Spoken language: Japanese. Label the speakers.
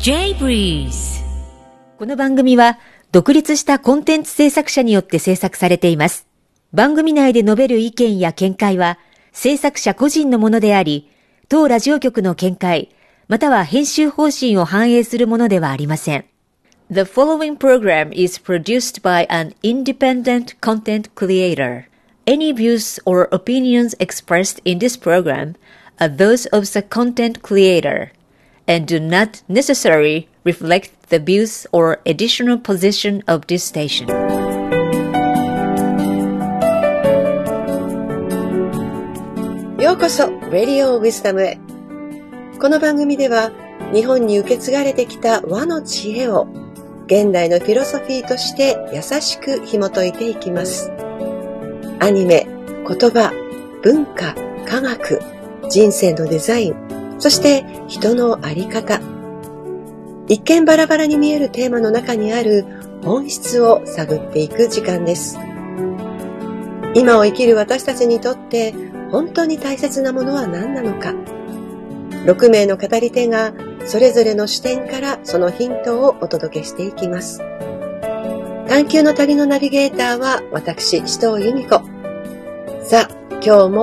Speaker 1: J-Breeze。この番組は独立したコンテンツ制作者によって制作されています。番組内で述べる意見や見解は制作者個人のものであり、当ラジオ局の見解、または編集方針を反映するものではありません。The following program is produced by an independent content creator. Any views or opinions expressed in this program are those of the content creator and do not necessarily reflect the views or additional position of this station.
Speaker 2: ようこそ Radio Wisdom へ。この番組では日本に受け継がれてきた和の知恵を現代のフィロソフィーとして優しく紐解いていきます。アニメ、言葉、文化、科学、人生のデザイン、そして人の在り方。一見バラバラに見えるテーマの中にある本質を探っていく時間です。今を生きる私たちにとって本当に大切なものは何なのか。6名の語り手がそれぞれの視点からそのヒントをお届けしていきます。探求の旅のナビゲーターは私、紫藤由美子。さあ、今日も